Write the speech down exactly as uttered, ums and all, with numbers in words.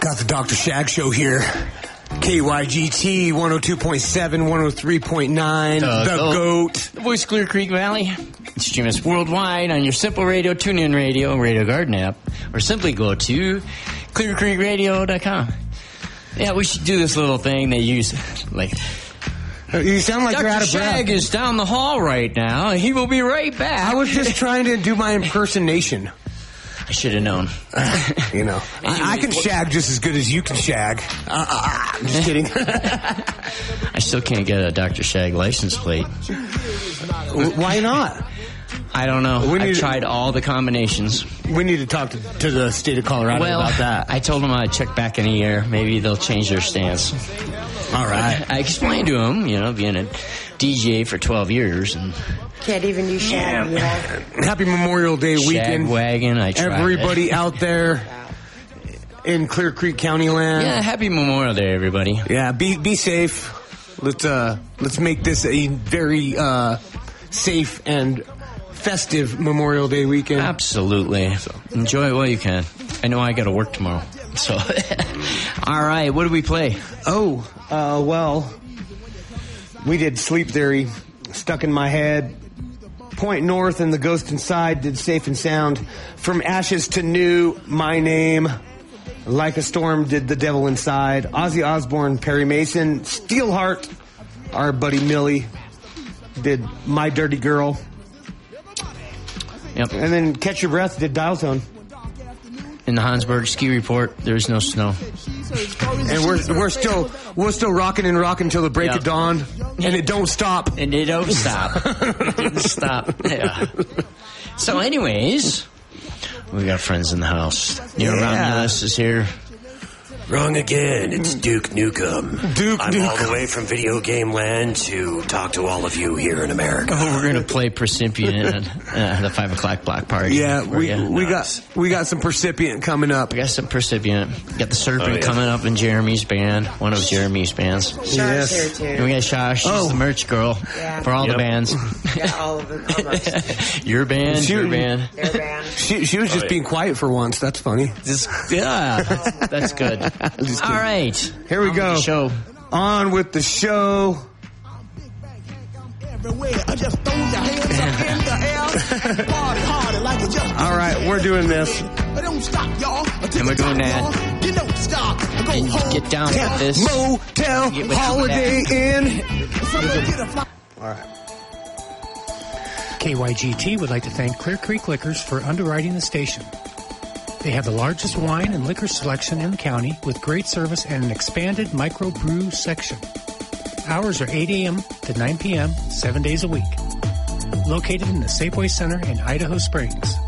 Got the Doctor Shag Show here. K Y G T one oh two point seven, one oh three point nine. The, the goat. goat. The voice Clear Creek Valley. Stream us worldwide on your Simple Radio, TuneIn Radio, Radio Garden app, or simply go to clear creek radio dot com. Yeah, we should do this little thing they use, like... You sound like Doctor you're out of breath. Shag is down the hall right now. He will be right back. I was just trying to do my impersonation. I should have known. You know, I, I can shag just as good as you can shag. Uh, uh, I'm just kidding. I still can't get a Doctor Shag license plate. Why not? I don't know. We I've need- tried all the combinations. We need to talk to, to the state of Colorado Well, about that. I told them I'd check back in a year. Maybe they'll change their stance. All right. I explained to them, you know, being a D J for twelve years and Can't even do shag. Yeah. Happy Memorial Day weekend. Shag wagon. I tried Everybody it. out there in Clear Creek County land. Yeah, happy Memorial Day, everybody. Yeah, be be safe. Let's uh let's make this a very uh safe and festive Memorial Day weekend. Absolutely. Enjoy it while you can. I know I got to work tomorrow. So, all right, what do we play? Oh, uh, well, we did Sleep Theory, Stuck in My Head. Point North and The Ghost Inside did Safe and Sound. From Ashes to New, My Name. Like a Storm did The Devil Inside. Ozzy Osbourne, Perry Mason. Steelheart, our buddy Millie, did My Dirty Girl. Yep. And then Catch Your Breath did Dial Tone. In the Hansberg ski report, there's no snow. And we're we're still we're still rocking and rocking until the break Yep. of dawn, and it don't stop. And they don't stop. It didn't stop. Yeah. So, anyways, we got friends in the house. Neil Yeah. Romulus is here. Wrong again. It's Duke Nukem. Duke I'm Nukem. all the way from video game land to talk to all of you here in America. Oh, we're going to play Percipient at uh, the five o'clock block party. Yeah, for we you. we Nice. got we got some Percipient coming up. We got some Percipient. Got the Serpent Oh, yeah. coming up in Jeremy's band, one of Jeremy's bands. Shark's Yes. here And too. we got Shaw. She's Oh. the merch girl Yeah. for all Yep. the bands. Yeah, all of them. Almost. Your band, She- your band. Their band. She she was just Oh, yeah. being quiet for once. That's funny. Just, yeah, that's, that's good. Just All kidding. right. Here we On with go. the show. On with the show. All right, we're doing this. And we're doing that. And you get down with this. Motel Get with Holiday Inn. All right. K Y G T would like to thank Clear Creek Liquors for underwriting the station. They have the largest wine and liquor selection in the county with great service and an expanded microbrew section. Hours are eight a.m. to nine p.m., seven days a week. Located in the Safeway Center in Idaho Springs.